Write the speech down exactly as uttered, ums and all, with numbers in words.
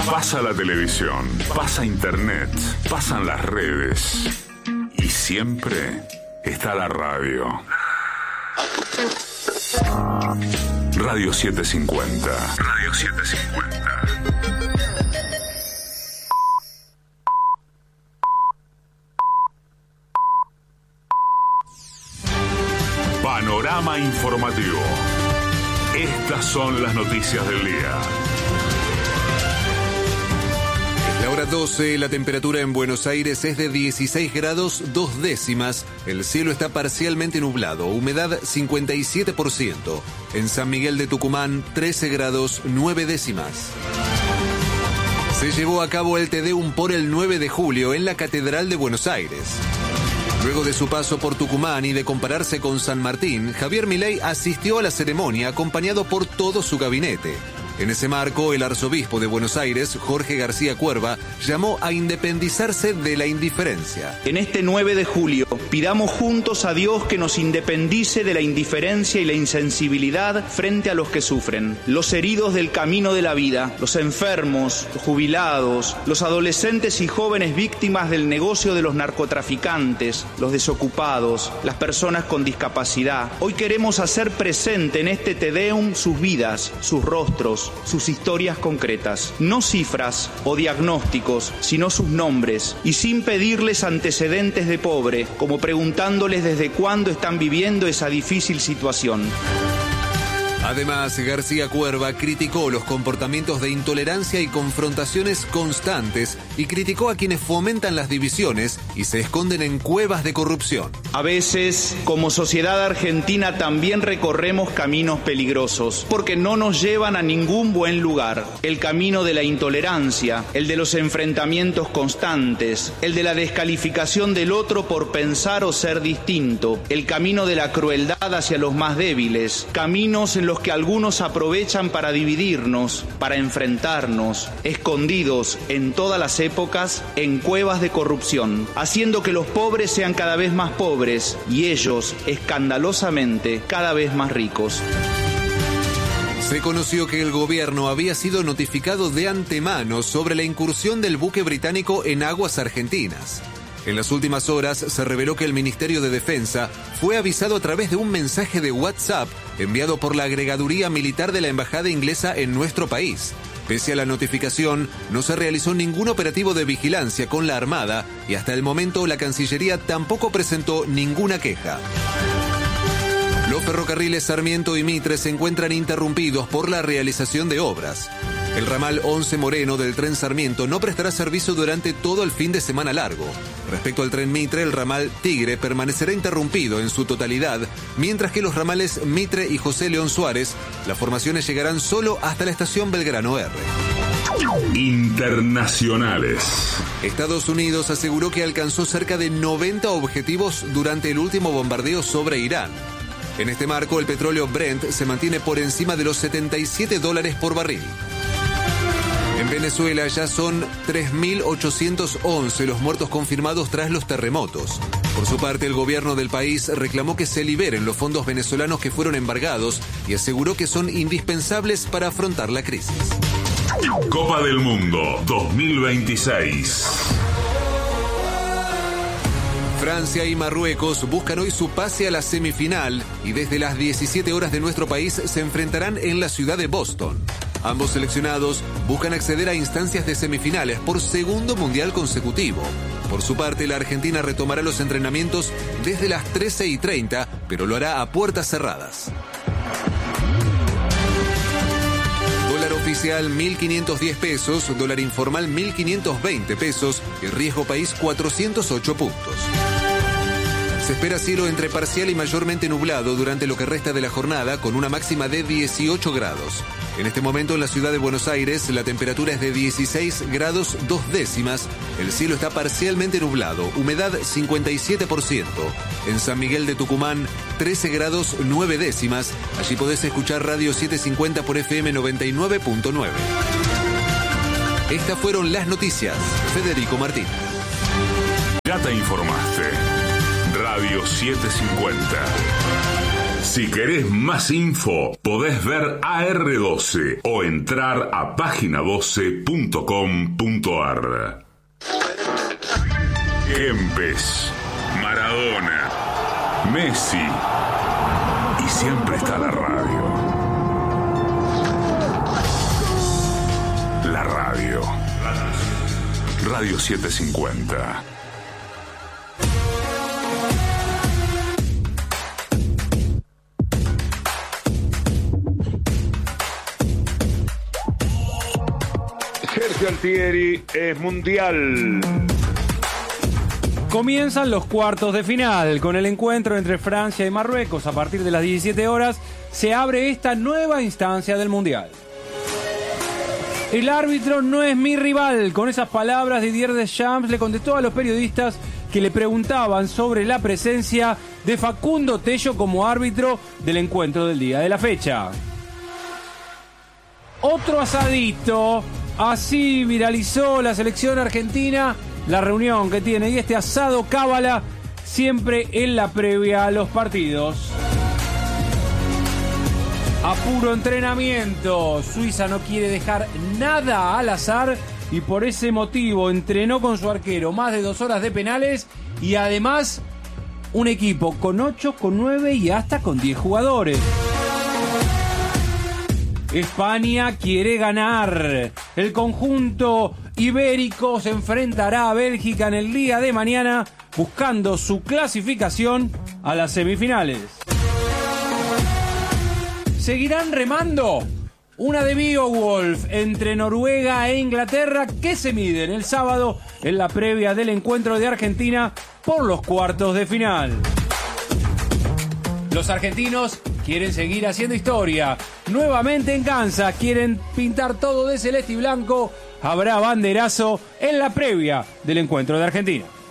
Pasa la televisión, pasa internet, pasan las redes y siempre está la radio. Radio setecientos cincuenta. Radio setecientos cincuenta. Panorama informativo. Estas son las noticias del día. La hora doce, la temperatura en Buenos Aires es de dieciséis grados dos décimas. El cielo está parcialmente nublado, humedad cincuenta y siete por ciento. En San Miguel de Tucumán, trece grados nueve décimas. Se llevó a cabo el Te Deum por el nueve de julio en la Catedral de Buenos Aires. Luego de su paso por Tucumán y de compararse con San Martín, Javier Milei asistió a la ceremonia acompañado por todo su gabinete. En ese marco, el arzobispo de Buenos Aires, Jorge García Cuerva, llamó a independizarse de la indiferencia. En este nueve de julio, pidamos juntos a Dios que nos independice de la indiferencia y la insensibilidad frente a los que sufren, los heridos del camino de la vida, los enfermos, los jubilados, los adolescentes y jóvenes víctimas del negocio de los narcotraficantes, los desocupados, las personas con discapacidad. Hoy queremos hacer presente en este Te Deum sus vidas, sus rostros, sus historias concretas, no cifras o diagnósticos, sino sus nombres, y sin pedirles antecedentes de pobre, como preguntándoles desde cuándo están viviendo esa difícil situación. Además, García Cuerva criticó los comportamientos de intolerancia y confrontaciones constantes y criticó a quienes fomentan las divisiones y se esconden en cuevas de corrupción. A veces, como sociedad argentina, también recorremos caminos peligrosos, porque no nos llevan a ningún buen lugar. El camino de la intolerancia, el de los enfrentamientos constantes, el de la descalificación del otro por pensar o ser distinto, el camino de la crueldad hacia los más débiles, caminos en los que algunos aprovechan para dividirnos, para enfrentarnos, escondidos en todas las épocas en cuevas de corrupción, haciendo que los pobres sean cada vez más pobres y ellos, escandalosamente, cada vez más ricos. Se conoció que el gobierno había sido notificado de antemano sobre la incursión del buque británico en aguas argentinas. En las últimas horas se reveló que el Ministerio de Defensa fue avisado a través de un mensaje de WhatsApp enviado por la agregaduría militar de la Embajada inglesa en nuestro país. Pese a la notificación, no se realizó ningún operativo de vigilancia con la Armada y hasta el momento la Cancillería tampoco presentó ninguna queja. Los ferrocarriles Sarmiento y Mitre se encuentran interrumpidos por la realización de obras. El ramal once Moreno del tren Sarmiento no prestará servicio durante todo el fin de semana largo. Respecto al tren Mitre, el ramal Tigre permanecerá interrumpido en su totalidad, mientras que los ramales Mitre y José León Suárez, las formaciones llegarán solo hasta la estación Belgrano R. Internacionales. Estados Unidos aseguró que alcanzó cerca de noventa objetivos durante el último bombardeo sobre Irán. En este marco, el petróleo Brent se mantiene por encima de los setenta y siete dólares por barril. En Venezuela ya son tres mil ochocientos once los muertos confirmados tras los terremotos. Por su parte, el gobierno del país reclamó que se liberen los fondos venezolanos que fueron embargados y aseguró que son indispensables para afrontar la crisis. Copa del Mundo dos mil veintiséis. Francia y Marruecos buscan hoy su pase a la semifinal y desde las diecisiete horas de nuestro país se enfrentarán en la ciudad de Boston. Ambos seleccionados buscan acceder a instancias de semifinales por segundo mundial consecutivo. Por su parte, la Argentina retomará los entrenamientos desde las trece y treinta, pero lo hará a puertas cerradas. Dólar oficial mil quinientos diez pesos, dólar informal mil quinientos veinte pesos y riesgo país cuatrocientos ocho puntos. Se espera cielo entre parcial y mayormente nublado durante lo que resta de la jornada, con una máxima de dieciocho grados. En este momento en la ciudad de Buenos Aires la temperatura es de dieciséis grados dos décimas, el cielo está parcialmente nublado, humedad cincuenta y siete por ciento. En San Miguel de Tucumán trece grados nueve décimas, allí podés escuchar Radio setecientos cincuenta por F M noventa y nueve punto nueve. Estas fueron las noticias. Federico Martín. Ya te informaste. Radio setecientos cincuenta. Si querés más info, podés ver A R doce o entrar a página doce punto com punto ar. Kempes, Maradona, Messi y siempre está la radio. La radio. Radio setecientos cincuenta. Sergio Altieri es mundial. Comienzan los cuartos de final. Con el encuentro entre Francia y Marruecos a partir de las diecisiete horas se abre esta nueva instancia del mundial. El árbitro no es mi rival. Con esas palabras, Didier Deschamps le contestó a los periodistas que le preguntaban sobre la presencia de Facundo Tello como árbitro del encuentro del día de la fecha. Otro asadito. Así viralizó la selección argentina la reunión que tiene y este asado cábala siempre en la previa a los partidos. A puro entrenamiento, Suiza no quiere dejar nada al azar y por ese motivo entrenó con su arquero más de dos horas de penales y además un equipo con ocho, con nueve y hasta con diez jugadores. España quiere ganar. El conjunto ibérico se enfrentará a Bélgica en el día de mañana buscando su clasificación a las semifinales. ¿Seguirán remando? Una de Beowulf entre Noruega e Inglaterra que se miden el sábado en la previa del encuentro de Argentina por los cuartos de final. Los argentinos quieren seguir haciendo historia. Nuevamente en Kansas quieren pintar todo de celeste y blanco. Habrá banderazo en la previa del encuentro de Argentina.